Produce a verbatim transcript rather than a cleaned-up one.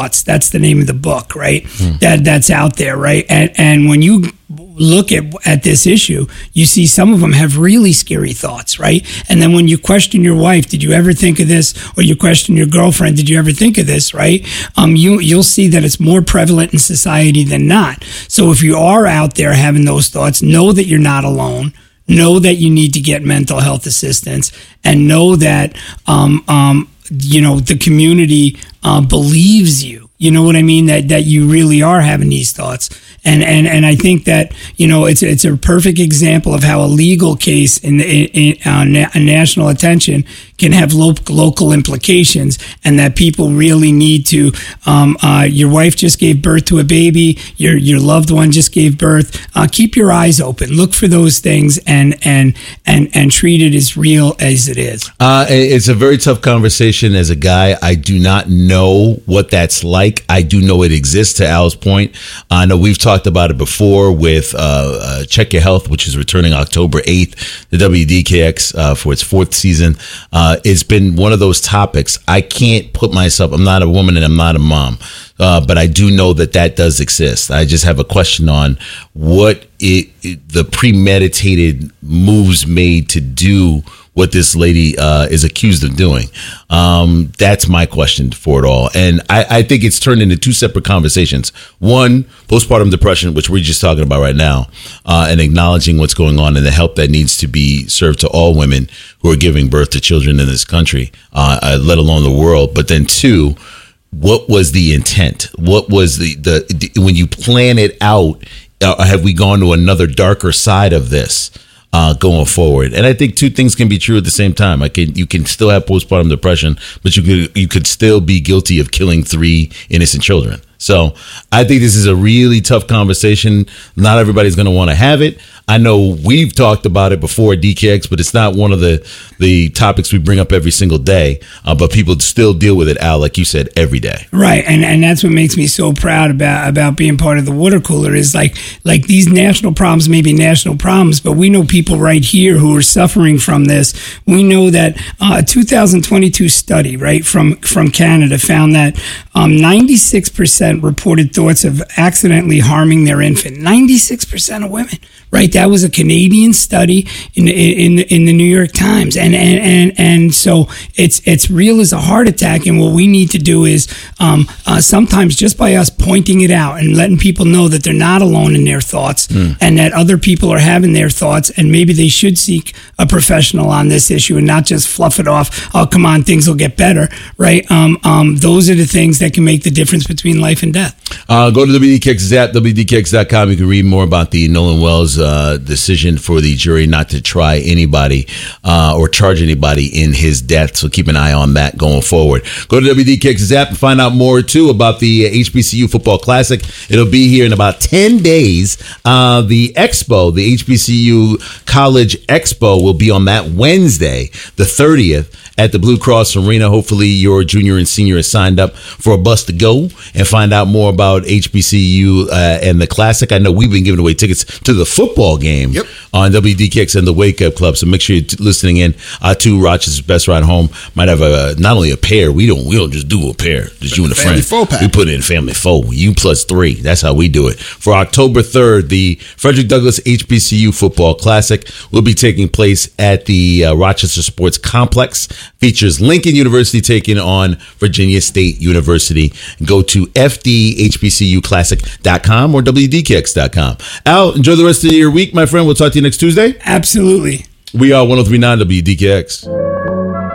Thoughts. That's the name of the book, right? Hmm. That that's out there, right? And and when you look at at this issue, you see some of them have really scary thoughts, right? And then when you question your wife, did you ever think of this? Or you question your girlfriend, did you ever think of this, right? Um, you, you'll see that it's more prevalent in society than not. So if you are out there having those thoughts, know that you're not alone. Know that you need to get mental health assistance, and know that, um, um, you know, the community uh, believes you. You know what I mean? That that you really are having these thoughts. And, and and I think that, you know, it's it's a perfect example of how a legal case in, in, in uh, na- national attention can have lo- local implications, and that people really need to. Um, uh, your wife just gave birth to a baby. Your your loved one just gave birth. Uh, keep your eyes open. Look for those things, and and and and treat it as real as it is. Uh, it's a very tough conversation. As a guy, I do not know what that's like. I do know it exists. To Al's point, I know we've talked about it before with uh, uh, Check Your Health, which is returning October eighth, the W D K X uh, for its fourth season. Uh, it's been one of those topics. I can't put myself, I'm not a woman and I'm not a mom, uh, but I do know that that does exist. I just have a question on what it, it the premeditated moves made to do what this lady uh, is accused of doing. Um, that's my question for it all. And I, I think it's turned into two separate conversations. One, postpartum depression, which we're just talking about right now, uh, and acknowledging what's going on and the help that needs to be served to all women who are giving birth to children in this country, uh, uh, let alone the world. But then two, what was the intent? What was the, the, the when you plan it out, uh, have we gone to another darker side of this? Uh, going forward, and I think two things can be true at the same time. I can you can still have postpartum depression, but you could you could still be guilty of killing three innocent children. So I think this is a really tough conversation. Not everybody's going to want to have it. I know we've talked about it before at D K X, but it's not one of the, the topics we bring up every single day. Uh, but people still deal with it, Al, like you said, every day. Right, and and that's what makes me so proud about about being part of the water cooler is like like these national problems may be national problems, but we know people right here who are suffering from this. We know that uh, a two thousand twenty-two study, right, from from Canada found that um, ninety-six percent reported thoughts of accidentally harming their infant. ninety-six percent of women, right? That was a Canadian study in in in the New York Times, and and and and so it's it's real as a heart attack. And what we need to do is um, uh, sometimes just by us pointing it out and letting people know that they're not alone in their thoughts, mm. and that other people are having their thoughts, and maybe they should seek a professional on this issue and not just fluff it off. Oh, come on, things will get better, right? Um, um, those are the things that can make the difference between life and death. Uh, go to the W D K X app, W D K X dot com. You can read more about the Nolan Wells uh, decision for the jury not to try anybody uh, or charge anybody in his death. So keep an eye on that going forward. Go to W D K X app and find out more, too, about the H B C U Football Classic. It'll be here in about ten days. Uh, the Expo, the H B C U College Expo, will be on that Wednesday, the thirtieth, at the Blue Cross Arena. Hopefully your junior and senior is signed up for a bus to go and find out more about H B C U uh, and the Classic. I know we've been giving away tickets to the football game yep. on W D K X and the Wake Up Club. So make sure you're t- listening in uh, to Rochester's Best Ride Home. Might have a not only a pair. We don't we don't just do a pair. Just but you and a friend. Four-pack. We put it in family four. You plus three. That's how we do it. For October third, the Frederick Douglass H B C U Football Classic will be taking place at the uh, Rochester Sports Complex. Features Lincoln University taking on Virginia State University. Go to F D H B C U classic dot com or W D K X dot com. Al, enjoy the rest of your week, my friend. We'll talk to you next Tuesday. Absolutely. We are one oh three point nine W D K X.